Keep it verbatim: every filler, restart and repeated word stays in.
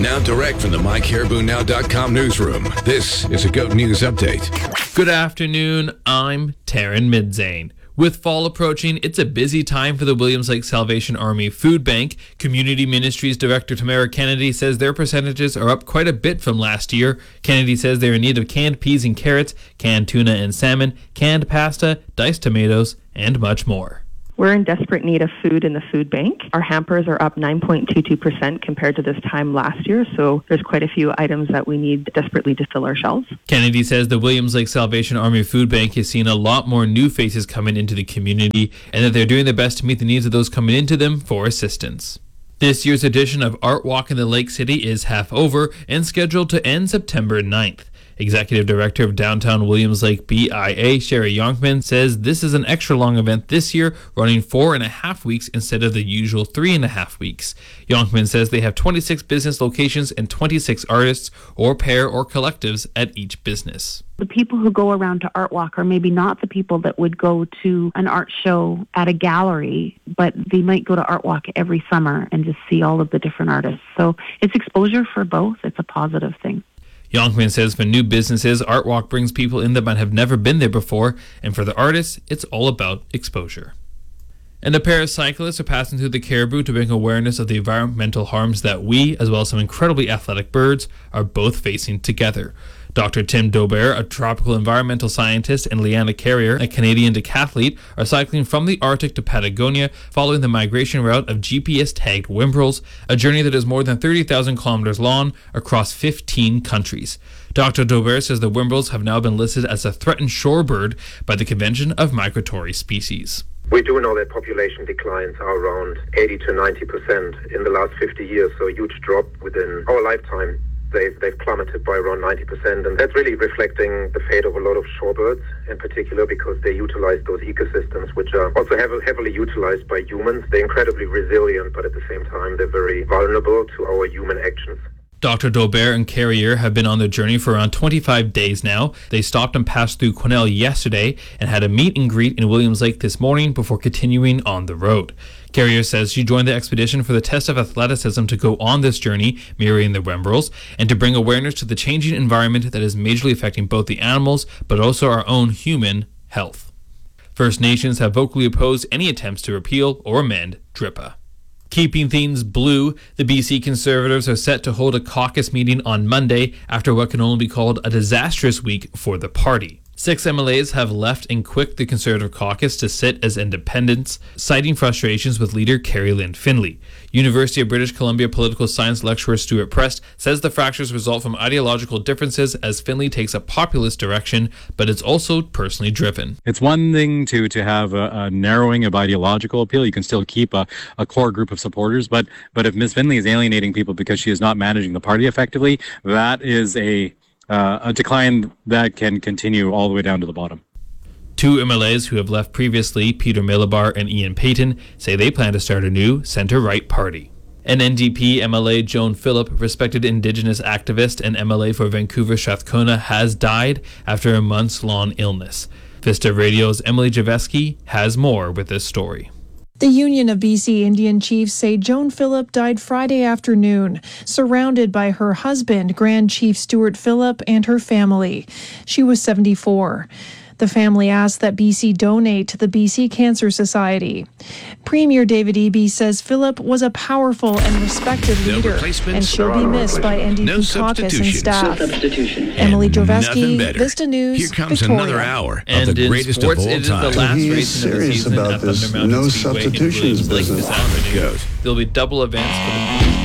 Now direct from the my caribou now dot com newsroom, this is a GOAT News Update. Good afternoon, I'm Taryn Midzane. With fall approaching, it's a busy time for the Williams Lake Salvation Army Food Bank. Community Ministries Director Tamara Kennedy says their percentages are up quite a bit from last year. Kennedy says they're in need of canned peas and carrots, canned tuna and salmon, canned pasta, diced tomatoes, and much more. We're in desperate need of food in the food bank. Our hampers are up nine point two two percent compared to this time last year, so there's quite a few items that we need desperately to fill our shelves. Kennedy says the Williams Lake Salvation Army Food Bank has seen a lot more new faces coming into the community and that they're doing their best to meet the needs of those coming into them for assistance. This year's edition of Art Walk in the Lake City is half over and scheduled to end September ninth. Executive Director of Downtown Williams Lake B I A, Sherry Yonkman, says this is an extra long event this year, running four and a half weeks instead of the usual three and a half weeks. Yonkman says they have twenty-six business locations and twenty-six artists or pair or collectives at each business. The people who go around to Art Walk are maybe not the people that would go to an art show at a gallery, but they might go to Art Walk every summer and just see all of the different artists. So it's exposure for both. It's a positive thing. Yonkman says for new businesses, Art Walk brings people in that might have never been there before, and for the artists, it's all about exposure. And a pair of cyclists are passing through the Caribou to bring awareness of the environmental harms that we, as well as some incredibly athletic birds, are both facing together. Doctor Tim Dobert, a tropical environmental scientist, and Leanna Carrier, a Canadian decathlete, are cycling from the Arctic to Patagonia following the migration route of G P S-tagged whimbrels, a journey that is more than thirty thousand kilometers long across fifteen countries. Doctor Dobert says the whimbrels have now been listed as a threatened shorebird by the Convention of Migratory Species. We do know that population declines are around eighty to ninety percent in the last fifty years, so a huge drop within our lifetime. They've, they've plummeted by around ninety percent, and that's really reflecting the fate of a lot of shorebirds in particular, because they utilize those ecosystems, which are also heavily, heavily utilized by humans. They're incredibly resilient, but at the same time, they're very vulnerable to our human actions. Doctor Dobert and Carrier have been on their journey for around twenty-five days now. They stopped and passed through Quesnel yesterday and had a meet and greet in Williams Lake this morning before continuing on the road. Carrier says she joined the expedition for the test of athleticism to go on this journey, mirroring the whimbrels, and to bring awareness to the changing environment that is majorly affecting both the animals but also our own human health. First Nations have vocally opposed any attempts to repeal or amend D R I P A. Keeping things blue, the B C Conservatives are set to hold a caucus meeting on Monday after what can only be called a disastrous week for the party. Six M L As have left and quit the Conservative caucus to sit as independents, citing frustrations with leader Carrie Lynn Finlay. University of British Columbia political science lecturer Stuart Prest says the fractures result from ideological differences as Finlay takes a populist direction, but it's also personally driven. It's one thing to, to have a, a narrowing of ideological appeal. You can still keep a, a core group of supporters, but, but if Miz Finlay is alienating people because she is not managing the party effectively, that is a Uh, a decline that can continue all the way down to the bottom. Two M L As who have left previously, Peter Milabar and Ian Payton, say they plan to start a new centre-right party. An N D P M L A, Joan Phillip, respected Indigenous activist and M L A for Vancouver Strathcona, has died after a months-long illness. Vista Radio's Emily Javeski has more with this story. The Union of B C Indian Chiefs say Joan Phillip died Friday afternoon, surrounded by her husband, Grand Chief Stuart Phillip, and her family. She was seventy-four. The family asked that B C donate to the B C Cancer Society. Premier David Eby says Phillip was a powerful and respected No leader, and she'll be missed by N D P no caucus and staff. No Emily and Joveski, better. Vista News, Here comes Victoria. another hour And of the in greatest sports, of all it is the time. last He is race of the serious season about at Thunder this Mountain no Speedway in substitutions Williams Lake business. this afternoon. Goat. There'll be double events for the